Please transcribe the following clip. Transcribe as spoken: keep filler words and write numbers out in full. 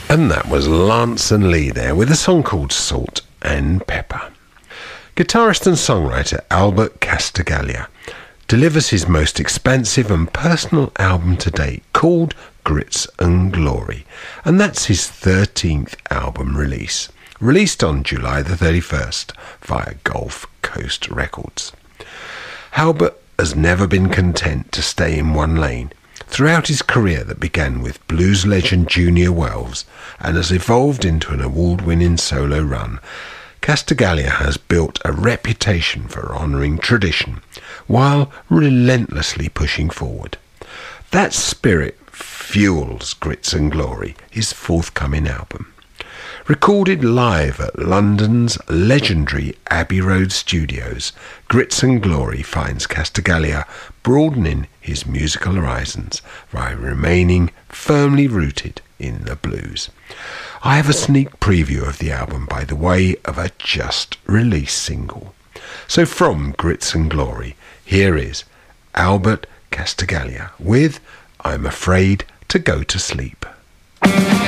And that was Lance and Lee there with a song called Salt and Pepper. Guitarist and songwriter Albert Castigaglia delivers his most expansive and personal album to date called Grits and Glory, and that's his thirteenth album release, released on July the thirty-first via Gulf Coast Records. Albert has never been content to stay in one lane. Throughout his career that began with blues legend Junior Wells and has evolved into an award-winning solo run, Castigaglia has built a reputation for honouring tradition while relentlessly pushing forward. That spirit fuels Grits and Glory, his forthcoming album. Recorded live at London's legendary Abbey Road Studios, Grits and Glory finds Castigaglia broadening his musical horizons by remaining firmly rooted in the blues. I have a sneak preview of the album by the way of a just-released single. So from Grits and Glory, here is Albert Castigaglia with I'm Afraid to Go to Sleep.